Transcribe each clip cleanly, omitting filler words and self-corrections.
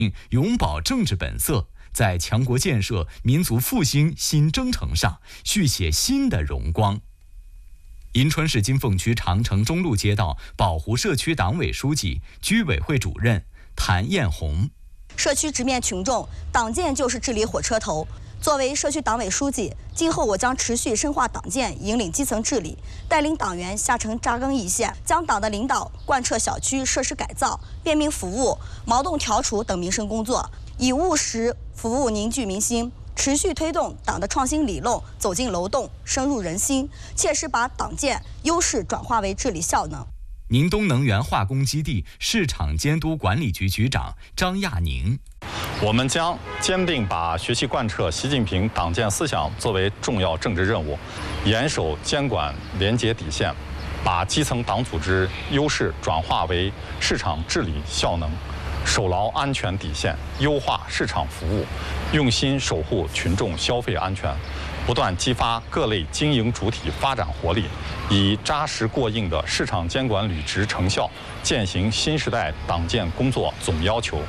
永葆政治本色，在强国建设、民族复兴新征程上续写新的荣光。银川市金凤区长城中路街道宝湖社区党委书记、居委会主任谭艳红： 社区直面群众，党建就是治理火车头。作为社区党委书记，今后我将持续深化党建，引领基层治理，带领党员下沉扎根一线，将党的领导贯彻小区设施改造、便民服务、矛盾调处等民生工作，以务实服务凝聚民心，持续推动党的创新理论走进楼栋、深入人心，切实把党建优势转化为治理效能。 宁东能源化工基地市场监督管理局局长张亚宁： 我们将坚定把学习贯彻习近平党建思想作为重要政治任务，严守监管廉洁底线，把基层党组织优势转化为市场治理效能，守牢安全底线，优化市场服务，用心守护群众消费安全，不断激发各类经营主体发展活力，以扎实过硬的市场监管履职成效，践行新时代党建工作总要求。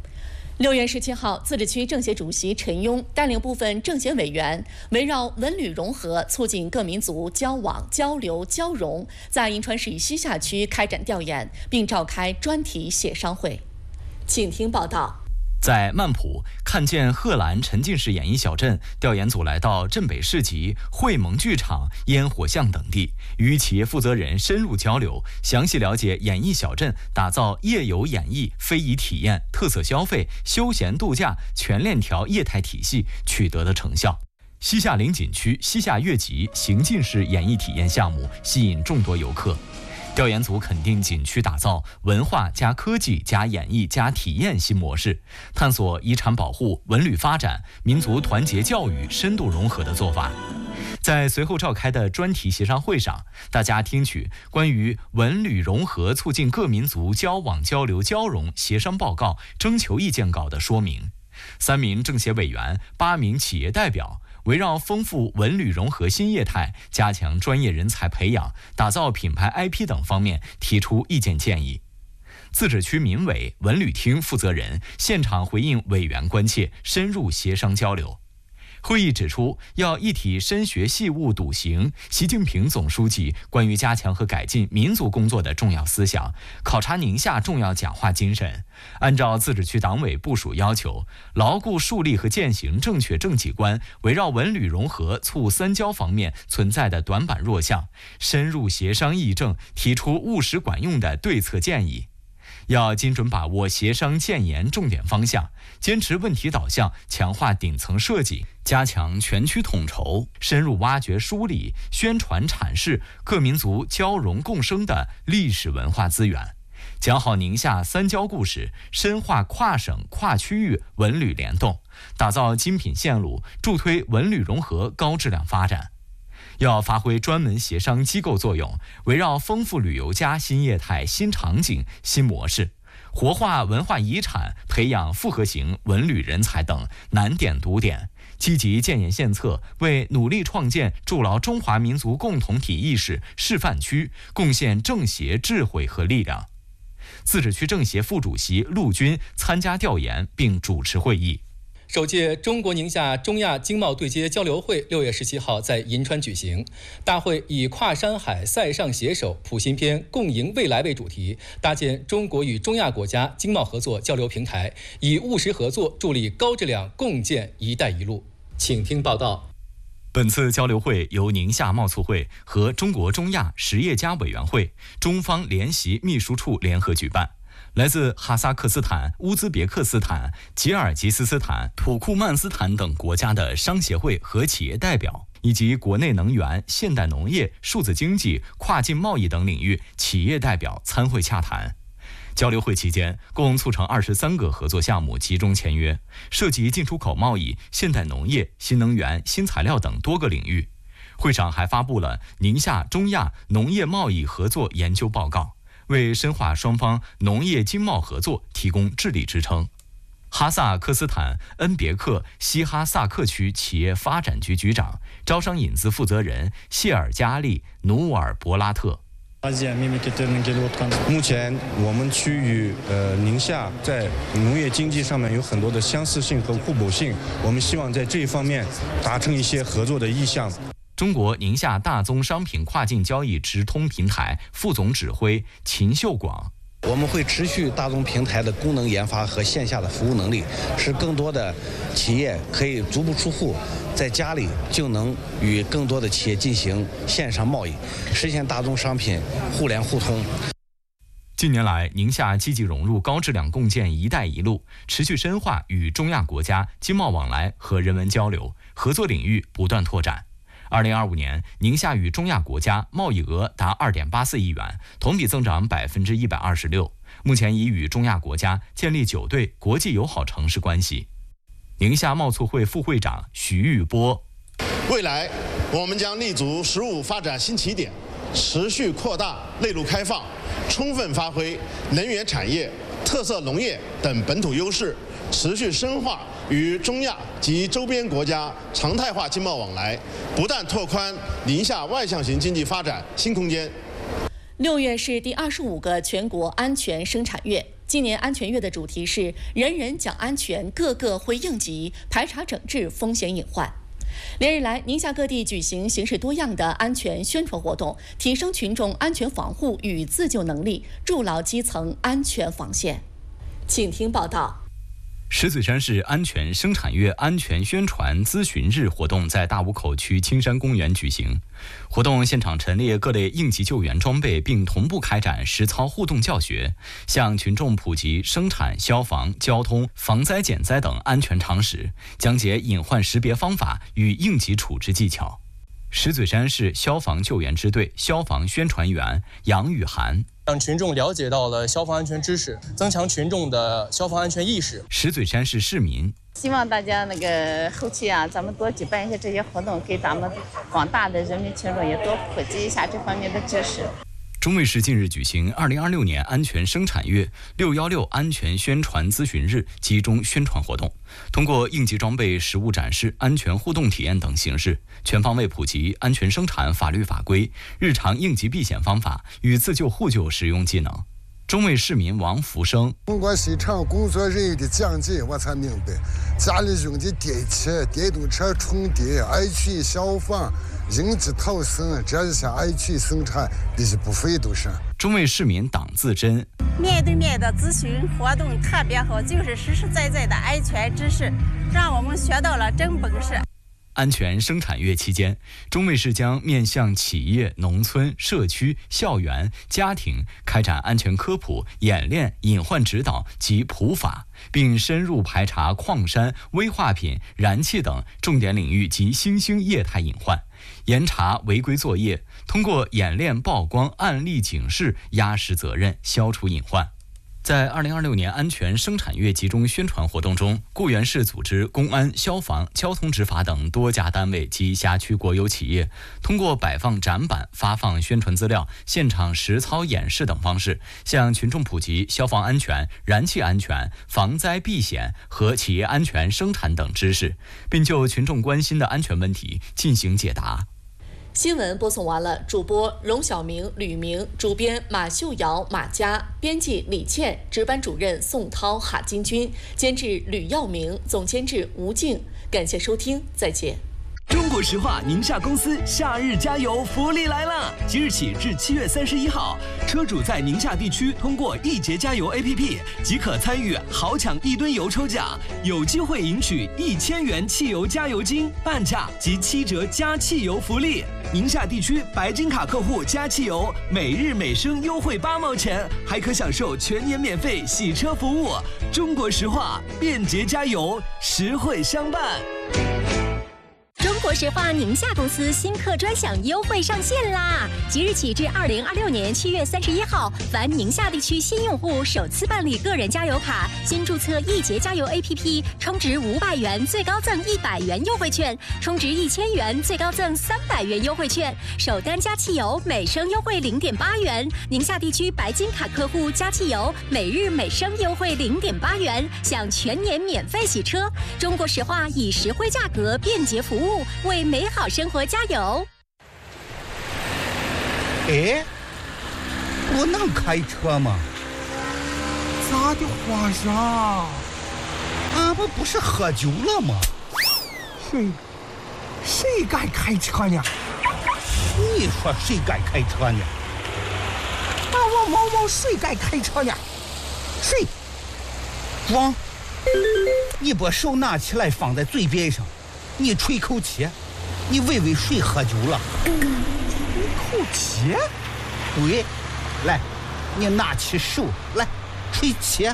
6月17号，自治区政协主席陈庸带领部分政协委员，围绕文旅融合，促进各民族交往、交流、交融，在银川市西夏区开展调研，并召开专题协商会。请听报道。 在曼浦看见贺兰沉浸式演艺小镇，调研组来到镇北市集、汇盟剧场、烟火巷等地，与企业负责人深入交流，详细了解演艺小镇打造夜游演艺、非遗体验、特色消费、休闲度假全链条业态体系取得的成效。西夏陵景区西夏乐集行进式演艺体验项目吸引众多游客。调研组肯定景区打造文化加科技加演艺加体验新模式，探索遗产保护、文旅发展、民族团结教育深度融合的做法。在随后召开的专题协商会上，大家听取关于文旅融合促进各民族交往交流交融协商报告征求意见稿的说明。3名政协委员、8名企业代表围绕丰富文旅融合新业态、加强专业人才培养、打造品牌 IP 等方面提出意见建议。自治区民委文旅厅负责人现场回应委员关切，深入协商交流。会议指出，要一体深学细悟笃行习近平总书记关于加强和改进民族工作的重要思想，考察宁夏重要讲话精神，按照自治区党委部署要求，牢固树立和践行正确政绩观，围绕文旅融合促三交方面存在的短板弱项，深入协商议政，提出务实管用的对策建议。要精准把握协商建言重点方向，坚持问题导向，强化顶层设计，加强全区统筹，深入挖掘梳理、宣传阐释各民族交融共生的历史文化资源，讲好宁夏三交故事，深化跨省跨区域文旅联动，打造精品线路，助推文旅融合高质量发展。要发挥专门协商机构作用，围绕丰富旅游加新业态、新场景、新模式，活化文化遗产，培养复合型文旅人才等难点堵点，积极建言献策，为努力创建筑牢中华民族共同体意识示范区贡献政协智慧和力量。自治区政协副主席陆军参加调研并主持会议。 首届中国宁夏中亚经贸对接交流会6月17号在银川举行。大会以跨山海塞上携手谱新篇共赢未来为主题，搭建中国与中亚国家经贸合作交流平台，以务实合作助力高质量共建一带一路。请听报道。 本次交流会由宁夏贸促会和中国中亚实业家委员会中方联席秘书处联合举办。来自哈萨克斯坦、乌兹别克斯坦、吉尔吉斯斯坦、土库曼斯坦等国家的商协会和企业代表，以及国内能源、现代农业、数字经济、跨境贸易等领域企业代表参会洽谈。交流会期间，共促成23个合作项目集中签约，涉及进出口贸易、现代农业、新能源、新材料等多个领域。会上还发布了宁夏中亚农业贸易合作研究报告，为深化双方农业经贸合作提供智力支撑。哈萨克斯坦恩别克西哈萨克区企业发展局局长、招商引资负责人谢尔加利努尔博拉特： 目前我们区域宁夏在农业经济上面有很多的相似性和互补性，我们希望在这一方面达成一些合作的意向。 中国宁夏大宗商品跨境交易直通平台副总指挥秦秀广。 我们会持续大宗平台的功能研发和线下的服务能力，使更多的企业可以足不出户，在家里就能与更多的企业进行线上贸易，实现大宗商品互联互通。 近年来，宁夏积极融入高质量共建“一带一路”，持续深化与中亚国家经贸往来和人文交流，合作领域不断拓展。2025年，宁夏与中亚国家贸易额达2.84亿元，同比增长126%。目前已与中亚国家建立9对国际友好城市关系。宁夏贸促会副会长徐玉波： 未来我们将立足15发展新起点，持续扩大内陆开放，充分发挥能源产业、特色农业等本土优势，持续深化与中亚及周边国家常态化经贸往来，不断拓宽宁夏外向型经济发展新空间。 6月是第25个全国安全生产月。今年安全月的主题是“人人讲安全，个个会应急，排查整治风险隐患”。连日来，宁夏各地举行形式多样的安全宣传活动，提升群众安全防护与自救能力，筑牢基层安全防线。请听报道。 石嘴山市安全生产月安全宣传咨询日活动在大沽口区青山公园举行。活动现场陈列各类应急救援装备，并同步开展实操互动教学，向群众普及生产、消防、交通、防灾减灾等安全常识，讲解隐患识别方法与应急处置技巧。石嘴山市消防救援支队消防宣传员杨雨涵： 让群众了解到了消防安全知识，增强群众的消防安全意识。 石嘴山市市民希望大家后期咱们多举办一些这些活动，给咱们广大的人民群众也多普及一下这方面的知识。 中卫市近日举行2026年安全生产月616安全宣传咨询日集中宣传活动，通过应急装备实物展示、安全互动体验等形式，全方位普及安全生产法律法规、日常应急避险方法与自救互救实用技能。中卫市民王福生： 通过现场工作人员的讲解，我才明白家里用的电器、电动车充电、安全消防、应急逃生这一些安全生产必须不费多少。 中卫市民党自珍： 面对面的咨询活动特别好，就是实实在在的安全知识，让我们学到了真本事。 安全生产月期间，中卫市将面向企业、农村、社区、校园、家庭开展安全科普、演练、隐患指导及普法，并深入排查矿山、危化品、燃气等重点领域及新兴业态隐患，严查违规作业，通过演练曝光案例警示，压实责任，消除隐患。在2026年安全生产月集中宣传活动中，固原市组织公安、消防、交通执法等多家单位及辖区国有企业，通过摆放展板、发放宣传资料、现场实操演示等方式，向群众普及消防安全、燃气安全、防灾避险和企业安全生产等知识，并就群众关心的安全问题进行解答。 新闻播送完了，主播荣晓明、吕明，主编马秀瑶、马佳，编辑李倩，值班主任宋涛、哈金军，监制吕耀明，总监制吴静。感谢收听，再见。 中国石化宁夏公司夏日加油福利来了！即日起至7月31号，车主在宁夏地区通过易捷加油 APP 即可参与豪抢1吨油抽奖，有机会赢取1000元汽油加油金、半价及7折加汽油福利。宁夏地区白金卡客户加汽油，每日每升优惠8毛钱，还可享受全年免费洗车服务。中国石化，便捷加油，实惠相伴。 中国石化宁夏公司新客专享优惠上线啦！即日起至2026年7月31号，凡宁夏地区新用户首次办理个人加油卡，新注册易捷加油 APP， 充值500元最高赠100元优惠券，充值1000元最高赠300元优惠券，首单加汽油每升优惠0.8元。宁夏地区白金卡客户加汽油每日每升优惠0.8元，享全年免费洗车。中国石化以实惠价格、便捷服务，为美好生活加油。 哎， 不能开车吗？ 咋的皇上？ 俺们不是喝酒了吗？ 谁敢开车呢？ 你说谁敢开车呢？ 我毛谁敢开车呢？谁？ 装！你把手拿起来放在嘴边上，你吹口气，你问问谁喝酒了？ 吹口气？ 对，来，你拿起手来吹气。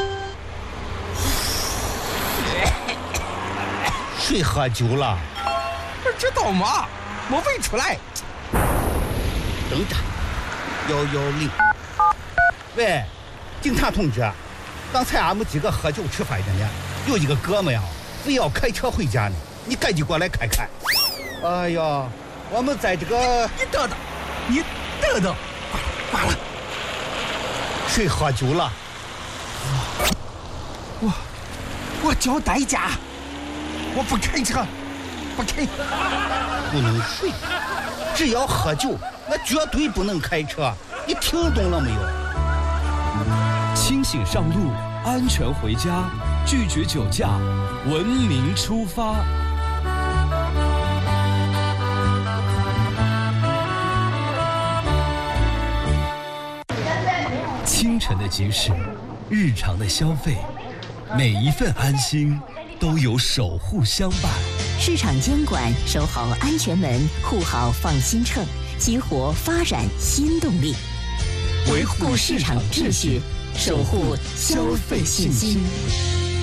谁喝酒了？ 不知道吗？我问出来。 等着，110。喂，警察同志，刚才俺们几个喝酒吃饭的呢，有一个哥们呀，非要开车回家呢，你赶紧过来看看。哎呀，我们在这个…… 你等等，挂了。 谁喝酒了？ 我交代价，我不开车，不开。 不能睡，只要喝酒，那绝对不能开车。你听懂了没有？ 清醒上路，安全回家，拒绝酒驾，文明出发。清晨的集市，日常的消费，每一份安心都有守护相伴。 市场监管，守好安全门，护好放心秤，激活发展新动力，维护市场秩序，守护消费信心。